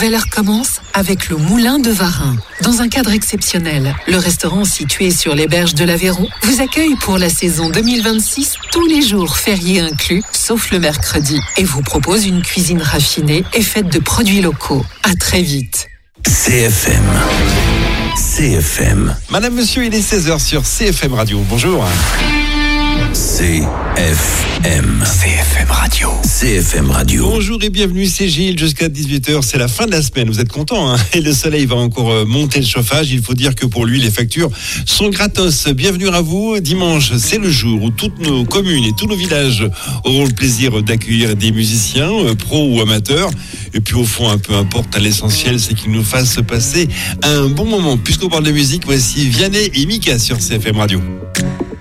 nouvelle ère commence avec le Moulin de Varin. Dans un cadre exceptionnel, le restaurant situé sur les berges de l'Aveyron vous accueille pour la saison 2026, tous les jours fériés inclus, sauf le mercredi, et vous propose une cuisine raffinée et faite de produits locaux. À très vite. CFM. Madame, monsieur, il est 16h sur CFM Radio. Bonjour. CFM Radio. Bonjour et bienvenue, c'est Gilles. Jusqu'à 18h, c'est la fin de la semaine. Vous êtes contents, hein? Et le soleil va encore monter le chauffage. Il faut dire que pour lui, les factures sont gratos. Bienvenue à vous. Dimanche, c'est le jour où toutes nos communes et tous nos villages auront le plaisir d'accueillir des musiciens, pros ou amateurs. Et puis au fond, peu importe, l'essentiel, c'est qu'ils nous fassent passer un bon moment. Puisqu'on parle de musique, voici Vianney et Mika sur CFM Radio.